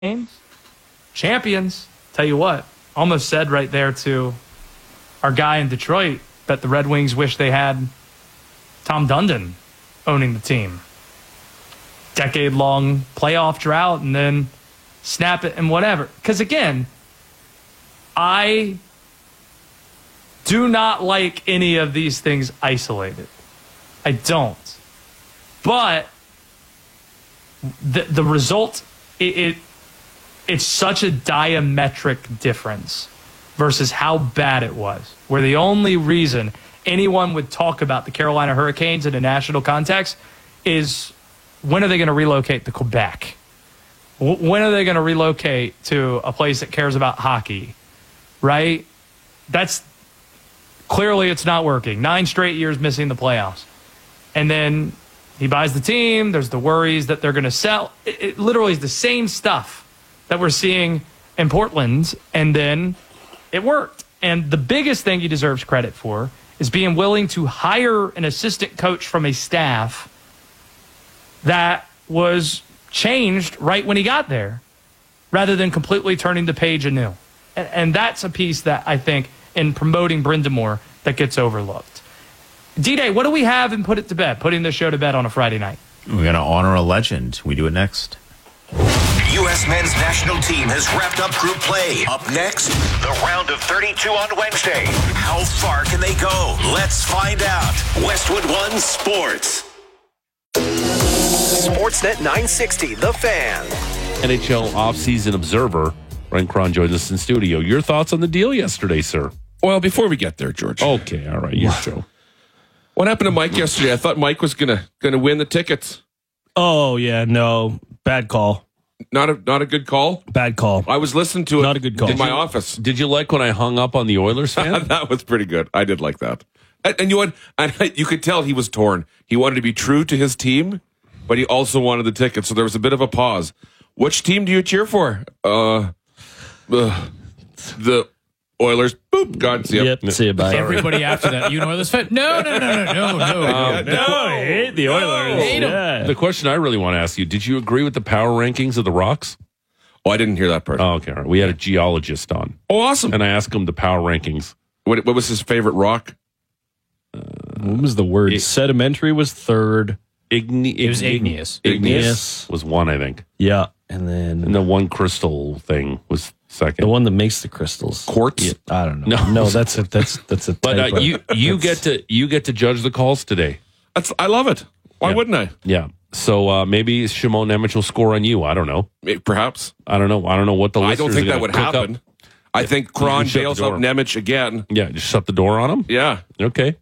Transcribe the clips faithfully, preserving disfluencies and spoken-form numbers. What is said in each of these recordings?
games, champions. Tell you what, almost said right there to our guy in Detroit that the Red Wings wish they had Tom Dundon owning the team. Decade-long playoff drought and then snap it and whatever. Because again, I do not like any of these things isolated. I don't. But the the result, it, it it's such a diametric difference versus how bad it was. Where the only reason anyone would talk about the Carolina Hurricanes in a national context is when are they going to relocate to Quebec? When are they going to relocate to a place that cares about hockey? Right? That's clearly it's not working. Nine straight years missing the playoffs. And then he buys the team. There's the worries that they're going to sell. It, it literally is the same stuff that we're seeing in Portland. And then it worked. And the biggest thing he deserves credit for is being willing to hire an assistant coach from a staff that was changed right when he got there rather than completely turning the page anew. And, and that's a piece that I think in promoting Brind'Amour that gets overlooked. D-Day, what do we have in Put It to Bed? Putting the show to bed on a Friday night. We're going to honor a legend. We do it next. U S men's national team has wrapped up group play. Up next, the round of thirty-two on Wednesday. How far can they go? Let's find out. Westwood One Sports. Sportsnet nine sixty, The Fan. N H L offseason observer, Ryan Cron joins us in studio. Your thoughts on the deal yesterday, sir? Well, before we get there, George. Okay, all right, your show. What happened to Mike yesterday? I thought Mike was gonna gonna win the tickets. Oh yeah, no, bad call. Not a not a good call. Bad call. I was listening to it. Not a good call. In my you, office. Did you like when I hung up on the Oilers fan? That was pretty good. I did like that. And, and you know what? And you could tell he was torn. He wanted to be true to his team, but he also wanted the tickets. So there was a bit of a pause. Which team do you cheer for? Uh, uh the Oilers. Boop. God, see ya. Yep. See you. Bye. Everybody after that, you an Oilers fan? No, no, no, no, no, no, Um, no. I hate the Oilers. Hate 'em. Yeah. The question I really want to ask you, did you agree with the power rankings of the Rocks? Oh, I didn't hear that part. Oh, okay, all right. We had a geologist on, Oh, awesome. and I asked him the power rankings. What, what was his favorite rock? What was the word? It- Sedimentary was third. Igne- It was igneous. Igneous was one, I think. Yeah, and then And the one crystal thing was second. the one that makes the crystals. Quartz? Yeah, I don't know. No. No, that's a that's that's a. But uh, typo. you you get to you get to judge the calls today. That's, I love it. Why Yeah. wouldn't I? Yeah. So uh, maybe Shimon Nemec will score on you. I don't know. Maybe, perhaps. I don't know. I don't know what the I don't listeners think are that gonna would cook happen. up. I think Kron shut the bails up door. Nemec again. Yeah, just shut the door on him. Yeah. Okay.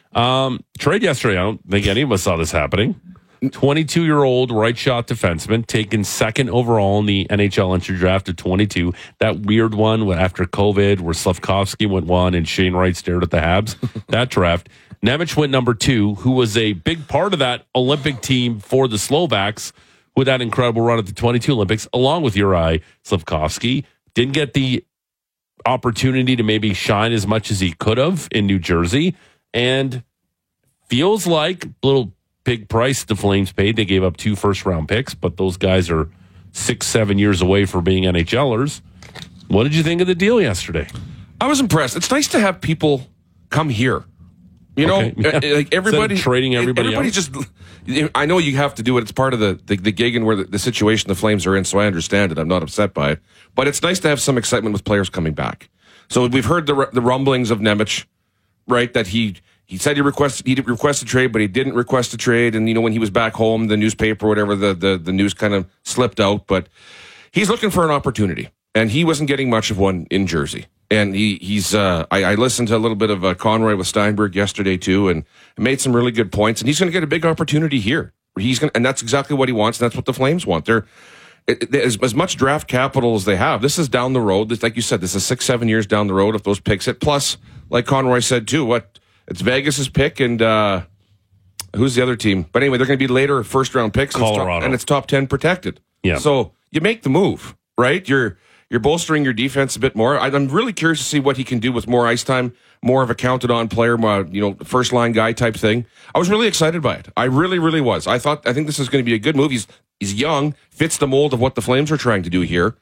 Um, trade yesterday. I don't think any of us saw this happening. twenty-two-year-old right shot defenseman taken second overall in the N H L entry draft of twenty-two. That weird one after COVID where Slavkovsky went one and Shane Wright stared at the Habs. That draft. Nemec went number two, who was a big part of that Olympic team for the Slovaks with that incredible run at the twenty-two Olympics, along with Uri Slavkovsky. Didn't get the opportunity to maybe shine as much as he could have in New Jersey. And feels like a little big price the Flames paid. They gave up two first-round picks, but those guys are six, seven years away from being NHLers. What did you think of the deal yesterday? I was impressed. It's nice to have people come here. You know, Okay, yeah. uh, like everybody Instead of trading everybody Everybody out? just. I know you have to do it. It's part of the the, the gig and where the, the situation the Flames are in. So I understand it. I'm not upset by it. But it's nice to have some excitement with players coming back. So we've heard the the rumblings of Nemec, right? That he he said he requested he requested trade, but he didn't request a trade. And you know, when he was back home, the newspaper, or whatever, the the, the news kind of slipped out. But he's looking for an opportunity, and he wasn't getting much of one in Jersey. And he, he's, uh, I, I listened to a little bit of uh, Conroy with Steinberg yesterday too, and made some really good points. And he's going to get a big opportunity here. He's going, and that's exactly what he wants. And that's what the Flames want. They're it, as, as much draft capital as they have. This is down the road. This, like you said, this is six, seven years down the road if those picks hit. Plus, like Conroy said too, what it's Vegas's pick and uh, who's the other team? But anyway, they're going to be later first round picks, and it's, Colorado. top, and it's top ten protected. Yeah. So you make the move, right? You're. You're bolstering your defense a bit more. I'm really curious to see what he can do with more ice time, more of a counted-on player, more, you know, first-line guy type thing. I was really excited by it. I really, really was. I thought, I think this is going to be a good move. He's He's young, fits the mold of what the Flames are trying to do here.